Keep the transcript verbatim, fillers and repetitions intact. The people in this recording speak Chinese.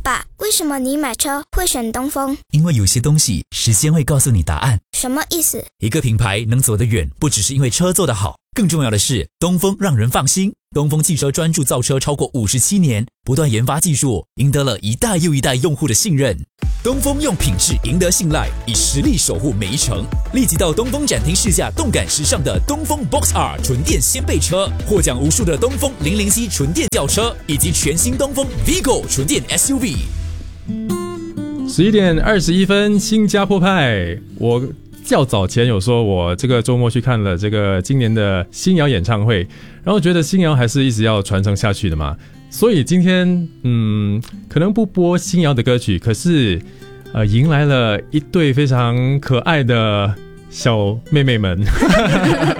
爸，为什么你买车会选东风？ 因为有些东西时间会告诉你答案。 什么意思？ 一个品牌能走得远，不只是因为车做得好，更重要的是东风让人放心。东风汽车专注造车超过五十七年，不断研发技术，赢得了一代又一代用户的信任。东风用品质赢得信赖，以实力守护每一程。立即到东风展厅试驾动感时尚的东风 Box R 纯电掀背车，获奖无数的东风零零 C 纯电轿车，以及全新东风 Vigo 纯电 S U V。 十一点二十一分，新加坡派。我较早前有说，我这个周末去看了这个今年的新谣演唱会，然后觉得新谣还是一直要传承下去的嘛，所以今天嗯，可能不播新谣的歌曲，可是呃，迎来了一对非常可爱的小妹妹们